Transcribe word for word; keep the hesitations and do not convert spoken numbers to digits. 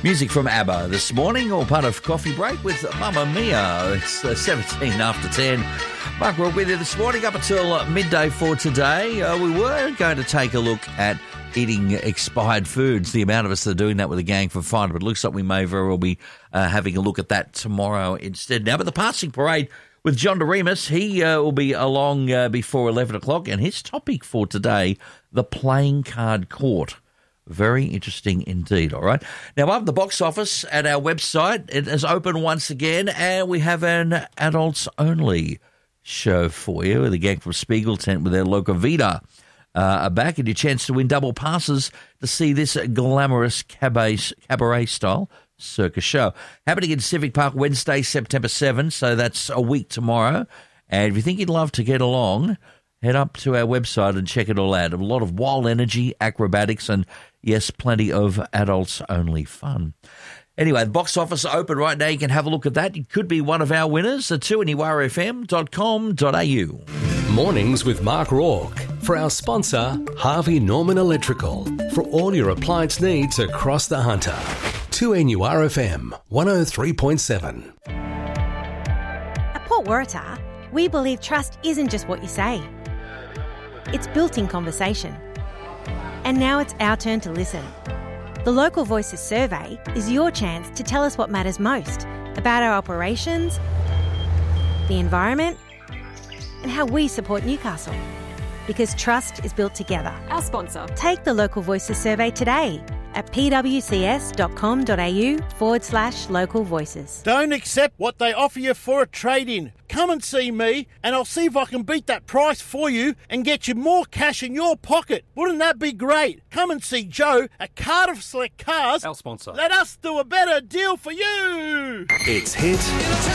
Music from ABBA this morning, all part of Coffee Break with Mamma Mia. It's uh, seventeen after ten. Mark, we're with you this morning up until uh, midday for today. Uh, we were going to take a look at eating expired foods, the amount of us that are doing that with the gang for fun, but it looks like we may very well be uh, having a look at that tomorrow instead. Now, but the passing parade with John DeRemus, he uh, will be along uh, before eleven o'clock, and his topic for today, the playing card court. Very interesting indeed, all right? Now, up the box office at our website, it is open once again, and we have an adults-only show for you. The gang from Spiegel Tent with their Loca Vida uh, are back, and your chance to win double passes to see this glamorous cabaret, cabaret-style circus show. Happening in Civic Park Wednesday, September seventh, so that's a week tomorrow. And if you think you'd love to get along, head up to our website and check it all out. A lot of wild energy, acrobatics, and, yes, plenty of adults-only fun. Anyway, the box office is open right now. You can have a look at that. You could be one of our winners at two N U R F M dot com dot a u. Mornings with Mark Rourke. For our sponsor, Harvey Norman Electrical. For all your appliance needs across the Hunter. two N U R F M one oh three point seven. At Port Waratah, we believe trust isn't just what you say. It's built in conversation. And now it's our turn to listen. The Local Voices survey is your chance to tell us what matters most about our operations, the environment, and how we support Newcastle. Because trust is built together. Our sponsor. Take the Local Voices survey today at pwcs.com.au forward slash local voices. Don't accept what they offer you for a trade-in. Come and see me and I'll see if I can beat that price for you and get you more cash in your pocket. Wouldn't that be great? Come and see Joe at Cardiff Select Cars. Our sponsor. Let us do a better deal for you. It's Hit